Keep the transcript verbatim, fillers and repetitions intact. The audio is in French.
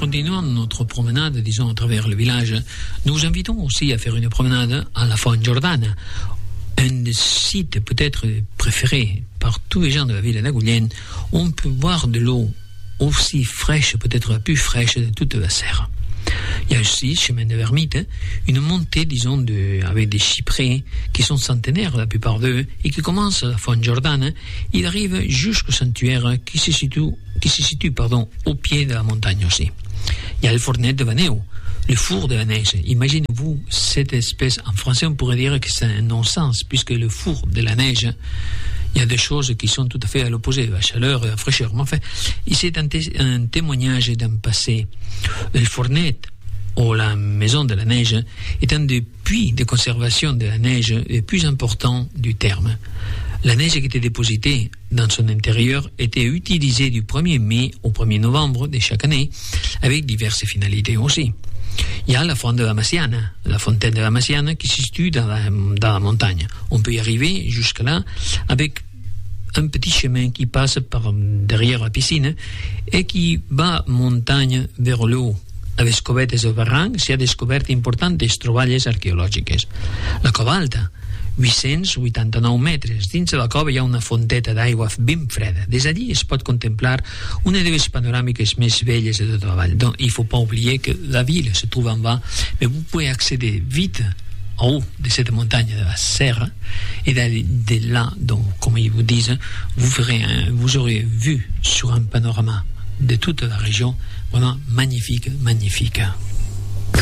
continuant notre promenade, disons, à travers le village, nous vous invitons aussi à faire une promenade à la Fontgiordana, un des sites peut-être préférés par tous les gens de la ville d'Agullent. On peut boire de l'eau aussi fraîche, peut-être la plus fraîche de toute la serre. Il y a aussi, chemin de l'ermite, une montée, disons, de, avec des chyprès qui sont centenaires, la plupart d'eux, et qui commencent à la Fontgiordana. Il arrive jusqu'au sanctuaire qui se situe, qui se situe pardon, au pied de la montagne aussi. Il y a le Fornet de Vaneo, le four de la neige. Imaginez-vous cette espèce, en français on pourrait dire que c'est un non-sens, puisque le four de la neige, il y a des choses qui sont tout à fait à l'opposé, la chaleur et la fraîcheur. Mais enfin, c'est un, té- un témoignage d'un passé. Le Fornet, ou la maison de la neige, est un des puits de conservation de la neige les plus importants du terme. La neige qui était dépositée dans son intérieur était utilisée du premier mai au premier novembre de chaque année, avec diverses finalités aussi. Il y a la fonte de la Massiana, la fontaine de la Massiana qui se situe dans la, dans la montagne. On peut y arriver jusque là avec un petit chemin qui passe par derrière la piscine et qui va montagne vers le haut. A les covetes del barranc s'hi ha descobert importants troballes arqueològiques. La cova alta, vuit-cents vuitanta-nou metres. Dins de la cova hi ha una fonteta d'aigua ben freda. Des d'allí es pot contemplar una de les panoràmiques més belles de tota la vall. Donc, il ne faut pas oublier que la ville se trouve en bas, mais vous pouvez accéder vite en haut de cette montagne de la serre, et de là, donc, comme ils vous disent, vous, verrez un, vous aurez vu sur un panorama de toute la région vraiment magnifique, magnifique.